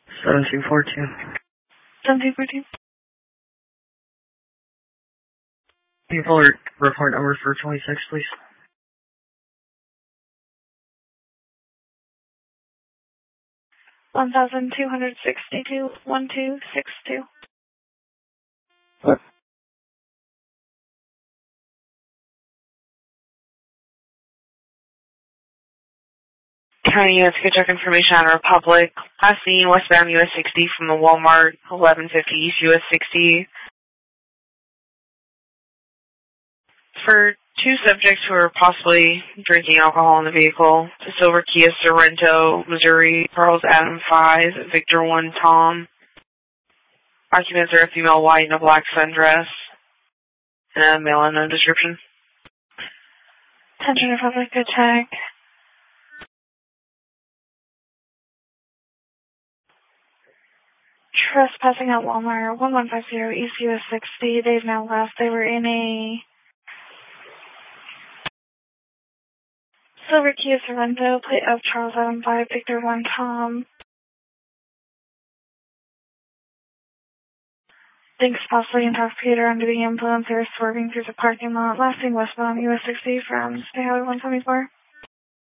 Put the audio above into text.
1714. 1714. Can you pull report number for 26, please? $1,262, 1262. What? County units could check information on Republic. Last seen westbound US 60 from the Walmart, 1150 East US 60. For two subjects who are possibly drinking alcohol in the vehicle, the silver Kia Sorrento, Missouri, Charles Adam 5, Victor 1 Tom. Occupants are a female white in a black sundress, and a male unknown description. Attention Republic, good check. Trespassing at Walmart, 1150 East US 60. They've now left. They were in a silver Kia Sorrento, plate of Charles Adam 5, Victor 1 Tom. Thinks possibly intoxicated or under the influence. They were swerving through the parking lot. Last seen westbound US 60 from State Highway 174.